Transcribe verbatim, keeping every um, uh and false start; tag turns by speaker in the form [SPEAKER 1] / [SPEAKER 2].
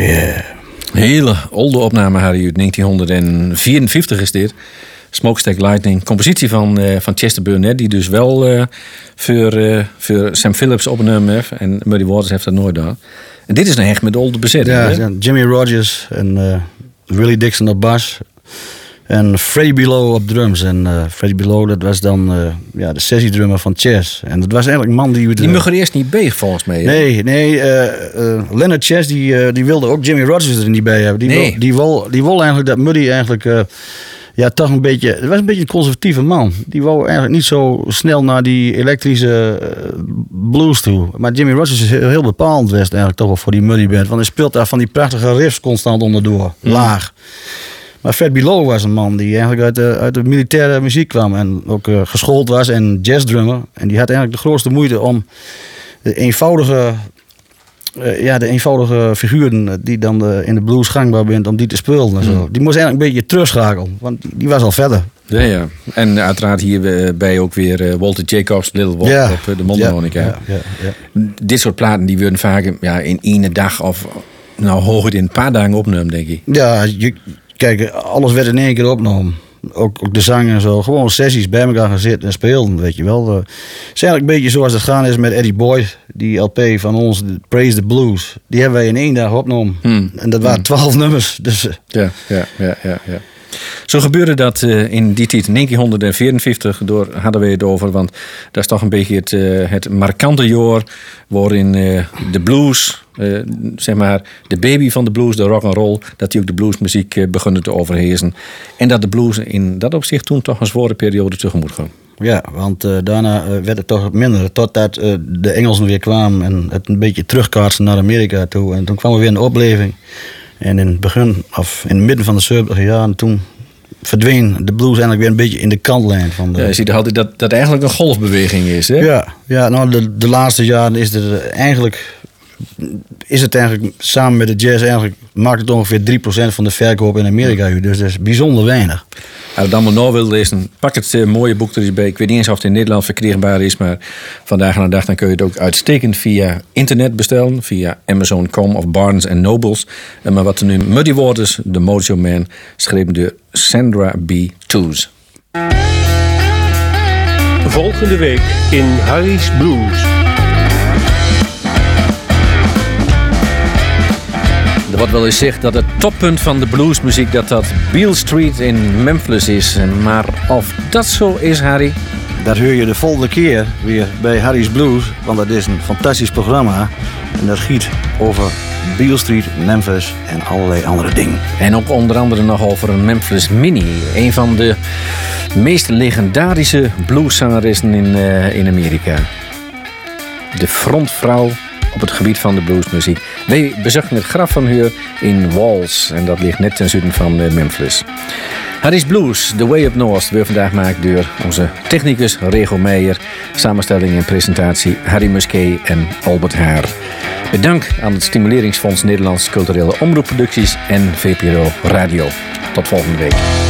[SPEAKER 1] Yeah.
[SPEAKER 2] Hele oude opname, Harry, uit negentien vierenvijftig is dit. Smokestack Lightning, compositie van, uh, van Chester Burnett, die dus wel uh, voor, uh, voor Sam Phillips opgenomen heeft. En Muddy Waters heeft dat nooit gedaan. En dit is nou echt met de oude bezetting.
[SPEAKER 1] Ja,
[SPEAKER 2] hè?
[SPEAKER 1] Jimmy Rogers en uh, Willie Dixon op bas. En Freddie Below op drums. En uh, Freddie Below, dat was dan uh, ja, de sessiedrummer van Chess. En dat was eigenlijk een man die...
[SPEAKER 2] Die mocht er eerst niet bij, volgens mij. Hè?
[SPEAKER 1] Nee, nee. Uh, uh, Leonard Chess, die, uh, die wilde ook Jimmy Rogers er niet bij hebben. Die,
[SPEAKER 2] nee.
[SPEAKER 1] wil, die, wil, die wil eigenlijk dat Muddy eigenlijk... Uh, ja, toch een beetje... Het was een beetje een conservatieve man. Die wou eigenlijk niet zo snel naar die elektrische uh, blues toe. Maar Jimmy Rogers is heel, heel bepalend geweest eigenlijk toch wel voor die Muddy band. Want hij speelt daar van die prachtige riffs constant onderdoor. Mm. Laag. Maar Fred Below was een man die eigenlijk uit de, uit de militaire muziek kwam. En ook uh, geschoold was en jazzdrummer. En die had eigenlijk de grootste moeite om de eenvoudige... Uh, ja, de eenvoudige figuren die dan de, in de blues gangbaar bent, om die te spelen en zo. Mm. Die moest eigenlijk een beetje terugschakelen, want die was al verder.
[SPEAKER 2] Ja, ja. En uiteraard hierbij ook weer uh, Walter Jacobs, Little Walk ja. op de mondharmonica. Ja, ja, ja, ja. Dit soort platen die worden vaak ja, in één dag of nou hooguit in een paar dagen opgenomen, denk ik.
[SPEAKER 1] Ja, je, kijk, alles werd in één keer opgenomen. Ook, ook de zang en zo. Gewoon sessies bij elkaar gaan zitten en spelen, weet je wel. Het is eigenlijk een beetje zoals het gaan is met Eddie Boyd. Die L P van ons, Praise the Blues. Die hebben wij in één dag opgenomen. Hmm. En dat waren twaalf hmm. nummers. Dus.
[SPEAKER 2] Ja, ja, ja, ja, ja. Zo gebeurde dat uh, in die tijd, negentien vierenvijftig, door hadden we het over. Want dat is toch een beetje het, uh, het markante jaar waarin uh, de blues, uh, zeg maar, de baby van de blues, de rock and roll, dat die ook de bluesmuziek uh, begonnen te overheersen. En dat de blues in dat opzicht toen toch een zware periode tegemoet ging.
[SPEAKER 1] Ja, want uh, daarna uh, werd het toch minder. Totdat uh, de Engelsen weer kwamen en het een beetje terugkaatsten naar Amerika toe. En toen kwam er weer een opleving. En in het begin, of in het midden van de zeventig jaren, toen verdween de blues eigenlijk weer een beetje in de kantlijn van de...
[SPEAKER 2] Ja, je ziet altijd dat dat eigenlijk een golfbeweging is, hè?
[SPEAKER 1] Ja, ja nou de, de laatste jaren is er eigenlijk... is het eigenlijk samen met de jazz eigenlijk... maakt het ongeveer drie procent van de verkoop in Amerika. Ja. Dus dat is bijzonder weinig.
[SPEAKER 2] Als je het allemaal nou wil lezen, pak het uh, mooie boek er eens bij. Ik weet niet eens of het in Nederland verkrijgbaar is, maar vandaag aan de dag dan kun je het ook uitstekend via internet bestellen, via Amazon punt com of Barnes and Nobles. Uh, maar wat er nu Muddy Waters, The Mojo Man, geschreven door Sandra B. Toos.
[SPEAKER 3] Volgende week in Harry's Blues.
[SPEAKER 2] Er wordt wel eens gezegd dat het toppunt van de bluesmuziek dat dat Beale Street in Memphis is. Maar of dat zo is, Harry?
[SPEAKER 1] Dat hoor je de volgende keer weer bij Harry's Blues. Want dat is een fantastisch programma. En dat giet over Beale Street, Memphis en allerlei andere dingen.
[SPEAKER 2] En ook onder andere nog over een Memphis Mini. Een van de meest legendarische blueszangeressen in, uh, in Amerika. De frontvrouw op het gebied van de bluesmuziek. Wij bezochten het graf van haar in Walls. En dat ligt net ten zuiden van uh, Memphis. Harry's Blues, The Way Up North, weer vandaag gemaakt door onze technicus Rego Meijer. Samenstelling en presentatie Harry Musquet en Albert Haar. Bedankt aan het Stimuleringsfonds Nederlandse Culturele Omroepproducties en V P R O Radio. Tot volgende week.